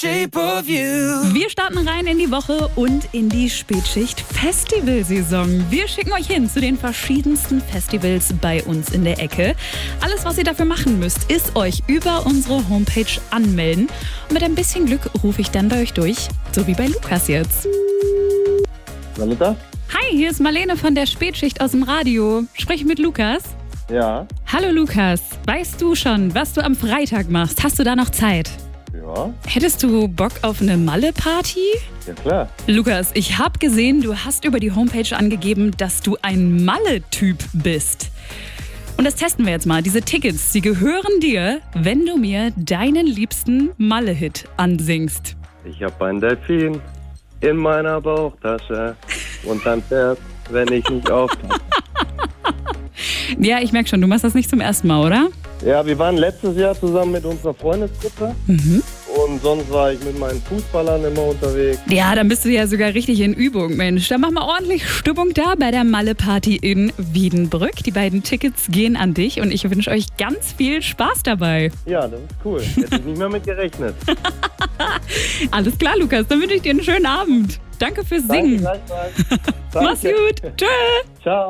Shape of You. Wir starten rein in die Woche und in die Spätschicht-Festivalsaison. Wir schicken euch hin zu den verschiedensten Festivals bei uns in der Ecke. Alles, was ihr dafür machen müsst, ist euch über unsere Homepage anmelden. Und mit ein bisschen Glück rufe ich dann bei euch durch, so wie bei Lukas jetzt. Salita? Hi, hier ist Marlene von der Spätschicht aus dem Radio. Spreche mit Lukas? Ja. Hallo Lukas, weißt du schon, was du am Freitag machst? Hast du da noch Zeit? Ja. Hättest du Bock auf eine Malle-Party? Ja, klar. Lukas, ich habe gesehen, du hast über die Homepage angegeben, dass du ein Malle-Typ bist. Und das testen wir jetzt mal. Diese Tickets, die gehören dir, wenn du mir deinen liebsten Malle-Hit ansingst. Ich hab einen Delfin in meiner Bauchtasche und dann fährt, wenn ich nicht aufpasse. Ja, ich merke schon, du machst das nicht zum ersten Mal, oder? Ja, wir waren letztes Jahr zusammen mit unserer Freundesgruppe und sonst war ich mit meinen Fußballern immer unterwegs. Ja, dann bist du ja sogar richtig in Übung, Mensch. Dann machen wir ordentlich Stimmung da bei der Malle-Party in Wiedenbrück. Die beiden Tickets gehen an dich und ich wünsche euch ganz viel Spaß dabei. Ja, das ist cool. Hätte ich nicht mehr mit gerechnet. Alles klar, Lukas. Dann wünsche ich dir einen schönen Abend. Danke fürs Singen. Danke, gleichfalls. Mach's gut. Tschö. Ciao.